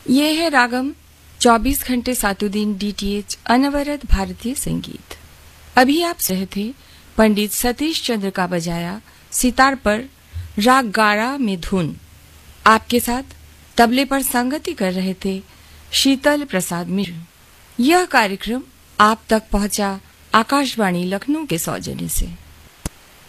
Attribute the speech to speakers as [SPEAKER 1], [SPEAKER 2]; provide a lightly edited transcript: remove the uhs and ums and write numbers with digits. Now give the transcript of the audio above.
[SPEAKER 1] ये है रागम 24 घंटे सातों दिन डीटीएच अनवरत भारतीय संगीत। अभी आप सहे थे पंडित सतीश चंद्र का बजाया सितार पर राग गारा में धुन। आपके साथ तबले पर संगति कर रहे थे शीतल प्रसाद मिश्र। यह कार्यक्रम आप तक पहुंचा आकाशवाणी लखनऊ के सौजन्य से।